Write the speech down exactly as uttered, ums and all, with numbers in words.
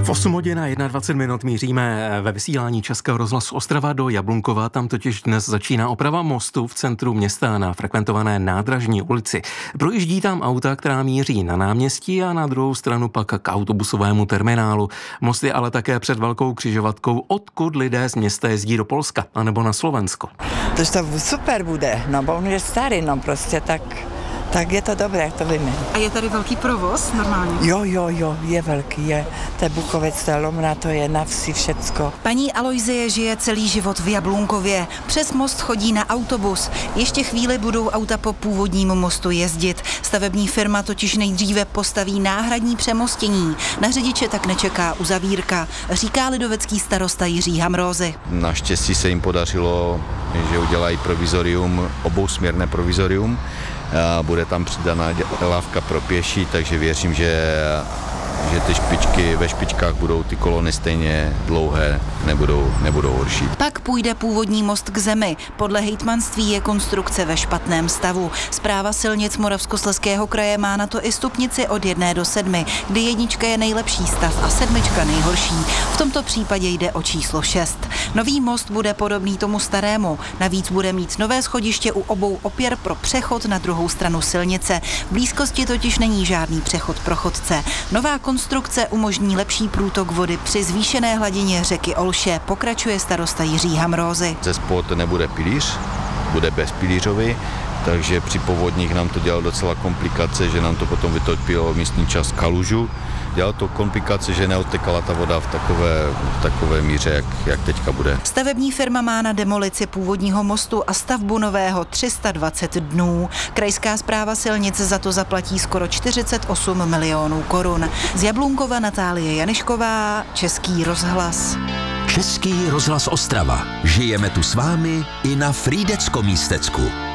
V osm hodin a dvacet jedna minut míříme ve vysílání Českého rozhlasu Ostrava do Jablunkova. Tam totiž dnes začíná oprava mostu v centru města na frekventované Nádražní ulici. Projíždí tam auta, která míří na náměstí a na druhou stranu pak k autobusovému terminálu. Most je ale také před velkou křižovatkou, odkud lidé z města jezdí do Polska anebo na Slovensko. To to super bude, no bo on je starý, no prostě tak... Tak je to dobré, jak to víme. A je tady velký provoz normálně? Jo, jo, jo, je velký, je. To je Buchovec, to je Lomna, to je na vsi všecko. Paní Alojzie žije celý život v Jablunkově. Přes most chodí na autobus. Ještě chvíli budou auta po původním mostu jezdit. Stavební firma totiž nejdříve postaví náhradní přemostění. Na řidiče tak nečeká uzavírka, říká lidovecký starosta Jiří Hamrózy. Naštěstí se jim podařilo, že udělají provizorium, obousměrné provizorium. Bude tam přidaná lávka pro pěší, takže věřím, že, že ty špičky, ve špičkách budou ty kolony stejně dlouhé, nebudou, nebudou horší. Pak půjde původní most k zemi. Podle hejtmanství je konstrukce ve špatném stavu. Správa silnic Moravskoslezského kraje má na to i stupnici od jedné do sedmi, kdy jednička je nejlepší stav a sedmička nejhorší. V tomto případě jde o číslo šest. Nový most bude podobný tomu starému. Navíc bude mít nové schodiště u obou opěr pro přechod na druhou stranu silnice. V blízkosti totiž není žádný přechod pro chodce. Nová konstrukce umožní lepší průtok vody při zvýšené hladině řeky Olše, pokračuje starosta Jiří Hamrózy. Ze spod nebude pilíř, bude bezpilířový, takže při povodních nám to dělalo docela komplikace, že nám to potom vytopilo místní část kalužu. Dělalo to komplikace, že neodtekala ta voda v takové, v takové míře, jak, jak teďka bude. Stavební firma má na demolici původního mostu a stavbu nového tři sta dvacet dnů. Krajská správa silnic za to zaplatí skoro čtyřicet osm milionů korun. Z Jablunkova Natálie Janišková, Český rozhlas. Český rozhlas Ostrava. Žijeme tu s vámi i na Frýdecko-místecku.